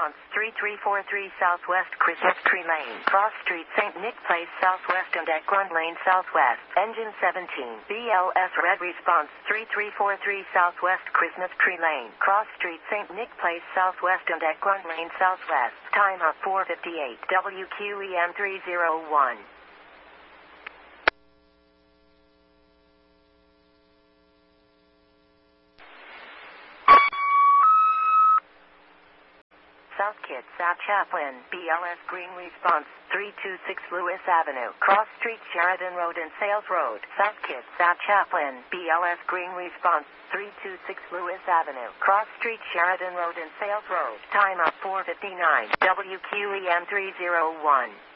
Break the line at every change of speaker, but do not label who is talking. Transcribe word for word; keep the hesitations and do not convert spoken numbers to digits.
response three three four three Southwest Christmas Tree Lane, Cross Street, Saint Nick Place Southwest and Eglon Lane Southwest, engine seventeen. B L S red response three three four three Southwest Christmas Tree Lane, Cross Street, Saint Nick Place Southwest and Eglon Lane Southwest, time of four fifty-eight, W Q E M three oh one. South Kitsap Chaplin, B L S Green response three two six Lewis Avenue, Cross Street, Sheridan Road and Sales Road, South Kitsap Chaplin, B L S Green response three two six Lewis Avenue, Cross Street, Sheridan Road and Sales Road, time of four fifty-nine, W Q E M three oh one.